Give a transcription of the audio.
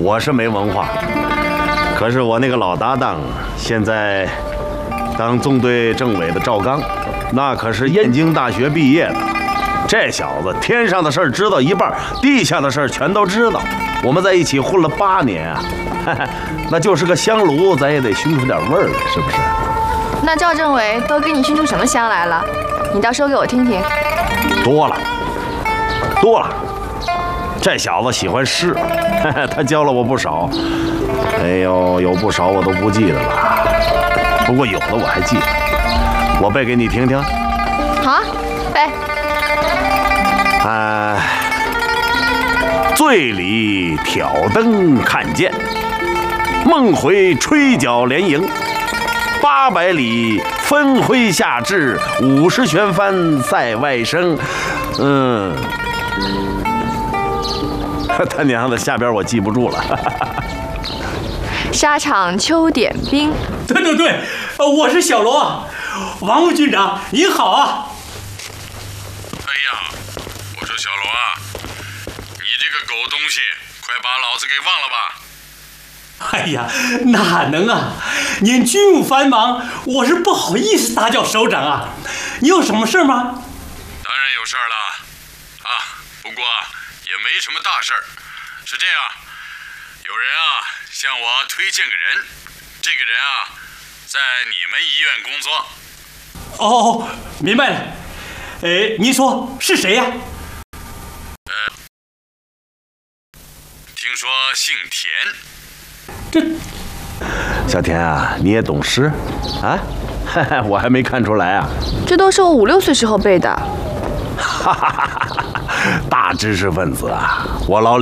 我是没文化，可是我那个老搭档现在当纵队政委的赵刚，那可是燕京大学毕业的。这小子天上的事儿知道一半，地下的事儿全都知道。我们在一起混了8年啊，那就是个香炉，咱也得熏出点味儿来，是不是？ 那赵政委都给你熏出什么香来了？你倒说给我听听。 多了。这小子喜欢诗，他教了我不少。哎呦，有不少我都不记得了，不过有的我还记得。我背给你听听。 好，背。 醉里挑灯看剑，梦回吹角连营。800里分麾下炙，50旋帆塞外声。他娘的，下边我记不住了。 沙场秋点兵。 对，我是小罗，王副军长您好啊。 哎呀，我说小罗啊，你这个狗东西，快把老子给忘了吧！ 哎呀，哪能啊！您军务繁忙，我是不好意思打搅首长啊。你有什么事吗？ 当然有事儿了，啊，不过也没什么大事儿。是这样，有人啊向我推荐个人，这个人啊在你们医院工作。 哦，明白了。您说是谁呀？ 听说姓田。 小田啊，你也懂诗啊？我还没看出来啊。 这都是我5、6岁时候背的。 大知识分子啊，我老